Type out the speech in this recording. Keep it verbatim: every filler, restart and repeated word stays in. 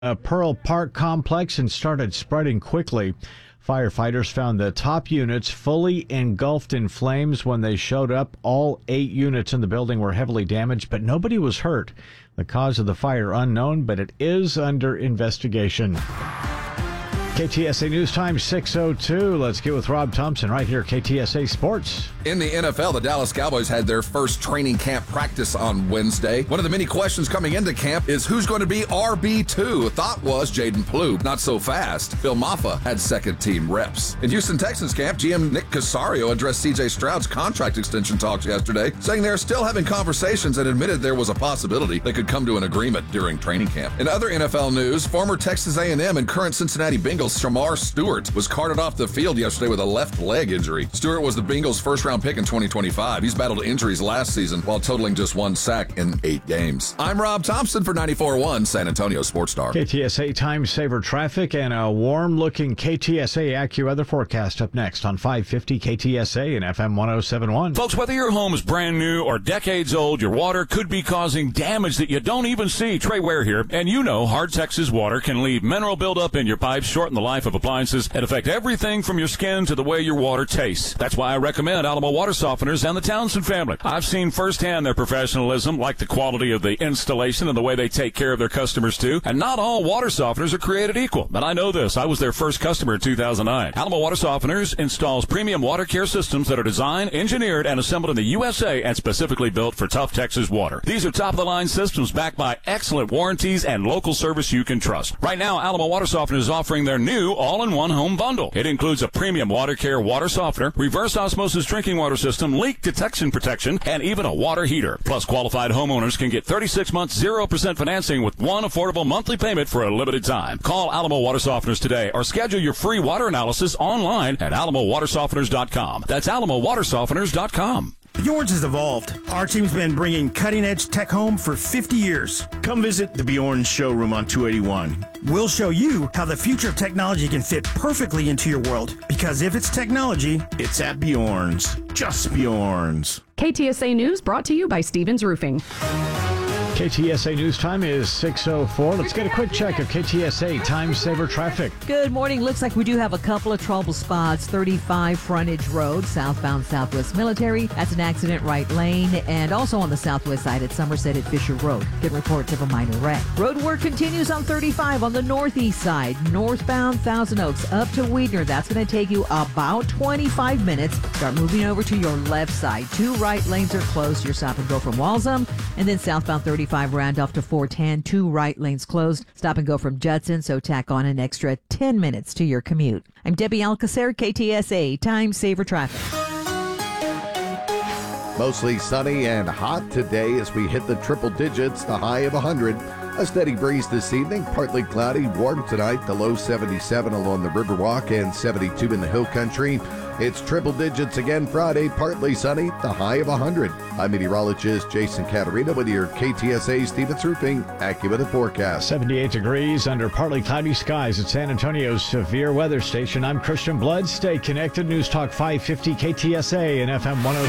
A Pearl Park complex and started spreading quickly. Firefighters found the top units fully engulfed in flames when they showed up. All eight units in the building were heavily damaged, but nobody was hurt. The cause of the fire unknown, but it is under investigation. K T S A News Time six oh two. Let's get with Rob Thompson right here, K T S A Sports. In the N F L, the Dallas Cowboys had their first training camp practice on Wednesday. One of the many questions coming into camp is who's going to be R B two? Thought was Jaden Plouffe. Not so fast. Phil Maffa had second-team reps. In Houston Texans camp, G M Nick Casario addressed C J Stroud's contract extension talks yesterday, saying they're still having conversations and admitted there was a possibility they could come to an agreement during training camp. In other N F L news, former Texas A and M and current Cincinnati Bengals Shamar Stewart was carted off the field yesterday with a left leg injury. Stewart was the Bengals' first-round pick in twenty twenty-five. He's battled injuries last season while totaling just one sack in eight games. I'm Rob Thompson for ninety-four point one San Antonio Sports Star. K T S A Time Saver traffic and a warm-looking K T S A AccuWeather forecast up next on five fifty K T S A and F M one oh seven point one. Folks, whether your home is brand new or decades old, your water could be causing damage that you don't even see. Trey Ware here, and you know Hard Texas water can leave mineral buildup in your pipes, shorten the life of appliances, and affect everything from your skin to the way your water tastes. That's why I recommend Alamo Water Softeners and the Townsend family. I've seen firsthand their professionalism, like the quality of the installation and the way they take care of their customers too. And not all water softeners are created equal. But I know this. I was their first customer in two thousand nine. Alamo Water Softeners installs premium water care systems that are designed, engineered, and assembled in the U S A and specifically built for tough Texas water. These are top-of-the-line systems backed by excellent warranties and local service you can trust. Right now, Alamo Water Softeners is offering their new all-in-one home bundle. It includes a premium water care water softener, reverse osmosis drinking water system, leak detection protection, and even a water heater. Plus, qualified homeowners can get thirty-six months, zero percent financing with one affordable monthly payment for a limited time. Call Alamo Water Softeners today or schedule your free water analysis online at alamo water softeners dot com. That's alamo water softeners dot com. Bjorn's has evolved. Our team's been bringing cutting-edge tech home for fifty years. Come visit the Bjorn showroom on two eighty-one. We'll show you how the future of technology can fit perfectly into your world. Because if it's technology, it's at Bjorn's. Just Bjorn's. K T S A News brought to you by Stevens Roofing. K T S A News Time is six oh four. Let's get a quick check of K T S A Time Saver traffic. Good morning. Looks like we do have a couple of trouble spots. thirty-five Frontage Road, southbound Southwest Military. That's an accident right lane. And also on the southwest side at Somerset at Fisher Road. Get reports of a minor wreck. Road work continues on thirty-five on the northeast side. Northbound Thousand Oaks up to Weidner. That's going to take you about twenty-five minutes. Start moving over to your left side. Two right lanes are closed. You're stop and go from Walsham. And then southbound thirty-five Randolph to four ten, two right lanes closed. Stop and go from Judson, so tack on an extra ten minutes to your commute. I'm Debbie Alcacer, K T S A Time Saver Traffic. Mostly sunny and hot today as we hit the triple digits, the high of one hundred. A steady breeze this evening, partly cloudy, warm tonight, the low seventy-seven along the Riverwalk and seventy-two in the Hill Country. It's triple digits again Friday, partly sunny, the high of one hundred. I'm meteorologist Jason Caterina with your K T S A Stevens Roofing AccuWeather forecast. seventy-eight degrees under partly cloudy skies at San Antonio's severe weather station. I'm Christian Blood. Stay connected. News Talk five fifty K T S A and F M one oh